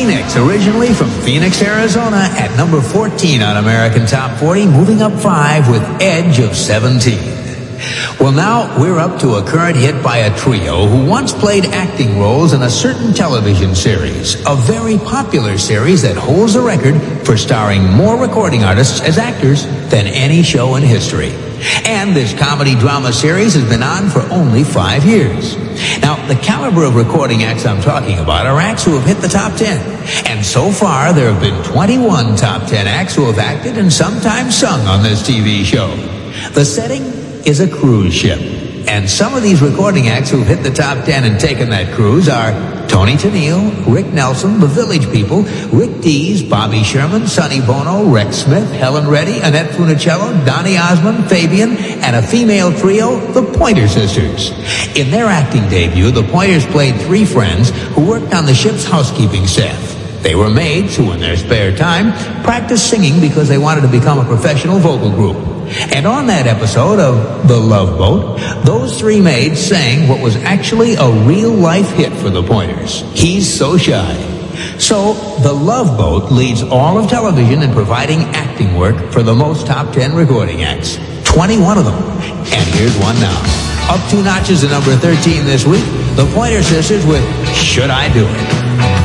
Phoenix, originally from Phoenix, Arizona, at number 14 on American Top 40, moving up 5 with Edge of 17. Well, now we're up to a current hit by a trio who once played acting roles in a certain television series, a very popular series that holds a record for starring more recording artists as actors than any show in history. And this comedy drama series has been on for only 5 years. Now, the caliber of recording acts I'm talking about are acts who have hit the top 10. And so far, there have been 21 top 10 acts who have acted and sometimes sung on this TV show. The setting is a cruise ship. And some of these recording acts who've hit the top 10 and taken that cruise are Tony Tennille, Rick Nelson, The Village People, Rick Dees, Bobby Sherman, Sonny Bono, Rex Smith, Helen Reddy, Annette Funicello, Donny Osmond, Fabian, and a female trio, the Pointer Sisters. In their acting debut, the Pointers played 3 friends who worked on the ship's housekeeping staff. They were maids who, in their spare time, practiced singing because they wanted to become a professional vocal group. And on that episode of The Love Boat, those 3 maids sang what was actually a real-life hit for the Pointers, He's So Shy. So, The Love Boat leads all of television in providing acting work for the most top 10 recording acts. 21 of them. And here's one now. Up 2 notches to number 13 this week, the Pointer Sisters with Should I Do It?